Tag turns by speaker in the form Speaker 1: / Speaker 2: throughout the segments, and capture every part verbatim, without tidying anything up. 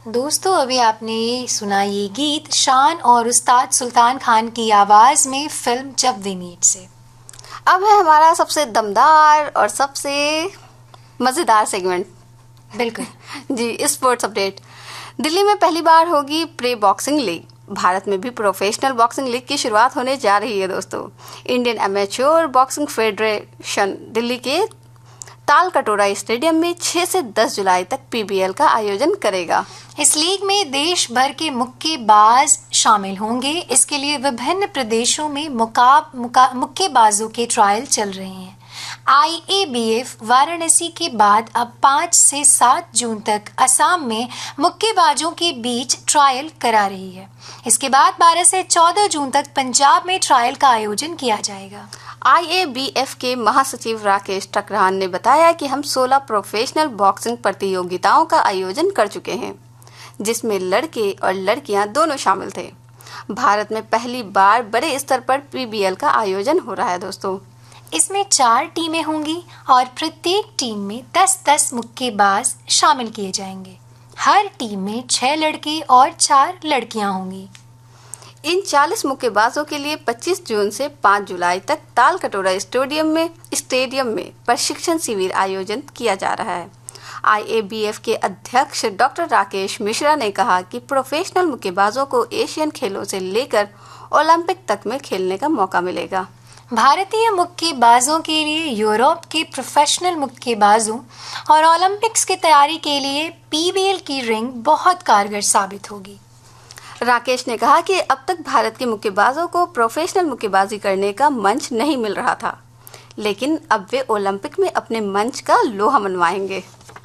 Speaker 1: दोस्तों अभी आपने सुना ये गीत शान और उस्ताद सुल्तान खान की आवाज में फिल्म जब वी मीट से।
Speaker 2: अब है हमारा सबसे दमदार और सबसे मजेदार सेगमेंट।
Speaker 1: बिल्कुल
Speaker 2: जी, स्पोर्ट्स अपडेट। दिल्ली में पहली बार होगी प्रे बॉक्सिंग लीग। भारत में भी प्रोफेशनल बॉक्सिंग लीग की शुरुआत होने जा रही है दोस्तों। Indian amateur boxing federation Delhi के ताल कटोरा स्टेडियम में छह से दस जुलाई तक पीबीएल का आयोजन करेगा।
Speaker 1: इस लीग में देश भर के मुक्केबाज शामिल होंगे। इसके लिए विभिन्न प्रदेशों में मुकाब मुका, मुक्केबाजों के ट्रायल चल रहे हैं। आईएबीएफ वाराणसी के बाद अब पाँच से सात जून तक असम में मुक्केबाजों के बीच ट्रायल करा रही है। इसके बाद बारह से चौदह जून तक पंजाब में ट्रायल का आयोजन किया जाएगा।
Speaker 2: आईएबीएफ के महासचिव राकेश टकरान ने बताया कि हम सोलह प्रोफेशनल बॉक्सिंग प्रतियोगिताओं का आयोजन कर चुके हैं, जिसमें लड़के और लड़कियां दोनों शामिल थे। भारत में पहली बार बड़े स्तर पर पीबीएल का आयोजन हो रहा है दोस्तों।
Speaker 1: इसमें चार टीमें होंगी और प्रत्येक टीम में दस दस मुक्केबाज शामिल किए जाएंगे। हर टीम में छह लड़के और चार लड़कियां होंगी।
Speaker 2: इन चालीस मुक्केबाजों के लिए पच्चीस जून से पाँच जुलाई तक ताल कटोरा स्टेडियम में स्टेडियम में प्रशिक्षण शिविर आयोजित किया जा रहा है। आईएबीएफ के अध्यक्ष डॉक्टर राकेश मिश्रा ने कहा कि प्रोफेशनल मुक्केबाजों को एशियन खेलों से लेकर ओलंपिक तक में खेलने का मौका मिलेगा।
Speaker 1: भारतीय मुक्केबाजों के लिए यूरोप के प्रोफेशनल मुक्केबाजों और ओलंपिक्स की तैयारी के लिए पीबीएल की रिंग बहुत कारगर साबित होगी।
Speaker 2: राकेश ने कहा कि अब तक भारत के मुक्केबाजों को प्रोफेशनल मुक्केबाजी करने का मंच नहीं मिल रहा था, लेकिन अब वे ओलंपिक में अपने मंच का लोहा मनवाएंगे।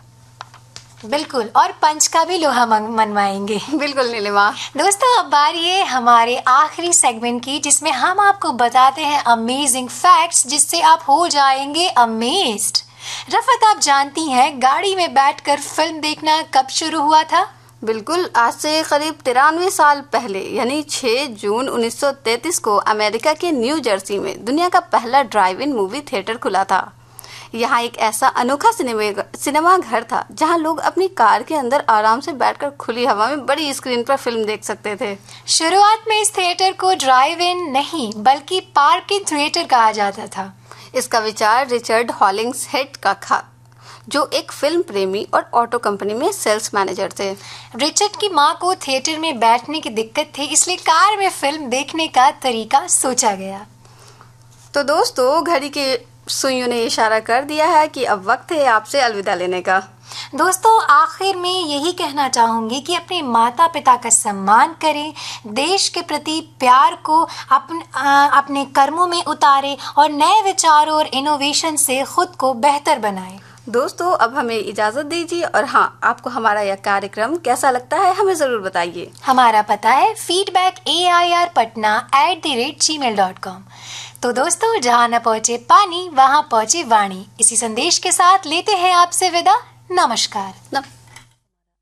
Speaker 1: बिल्कुल, और पंच का भी लोहा मनवाएंगे।
Speaker 2: बिल्कुल नीलिमा।
Speaker 1: दोस्तों अब बारी है हमारे आखिरी सेगमेंट की, जिसमें हम आपको बताते हैं अमेजिंग फैक्ट्स, जिससे आप हो जाएंगे अमेज्ड। रफत, आप जानती हैं गाड़ी में बैठकर फिल्म देखना कब शुरू हुआ था?
Speaker 2: बिल्कुल, आज से करीब तिरानवे साल पहले यानी छह जून उन्नीस सौ तैंतीस को अमेरिका के न्यू जर्सी में दुनिया का पहला ड्राइव इन मूवी थिएटर खुला था। यहाँ एक ऐसा अनोखा सिनेमा सिनेमा घर था जहाँ लोग अपनी कार के अंदर आराम से बैठकर खुली हवा में बड़ी स्क्रीन पर फिल्म देख सकते थे।
Speaker 1: शुरुआत में इस थिएटर को ड्राइव इन नहीं बल्कि पार्किंग थिएटर कहा जाता था।
Speaker 2: इसका विचार रिचर्ड हॉलिंग्सहेड का था, जो एक फिल्म प्रेमी और ऑटो कंपनी में सेल्स मैनेजर थे।
Speaker 1: रिचर्ड की मां को थिएटर में बैठने की दिक्कत थी, इसलिए कार में फिल्म देखने का तरीका सोचा गया।
Speaker 2: तो दोस्तों, घड़ी की सुइयों ने इशारा कर दिया है कि अब वक्त है आपसे अलविदा लेने का।
Speaker 1: दोस्तों आखिर में यही कहना चाहूंगी कि अपने माता पिता का सम्मान करें, देश के प्रति प्यार को अपन, आ, अपने कर्मों में उतारें और नए विचारों और इनोवेशन से खुद को बेहतर बनाएं।
Speaker 2: दोस्तों अब हमें इजाजत दीजिए, और हाँ, आपको हमारा यह कार्यक्रम कैसा लगता है हमें जरूर बताइए।
Speaker 1: हमारा पता है feedback A I R Patna at the rate ji mail dot com. तो दोस्तों, जहाँ न पहुँचे पानी वहाँ पहुँचे वाणी, इसी संदेश के साथ लेते हैं आपसे विदा। नमस्कार।
Speaker 2: न...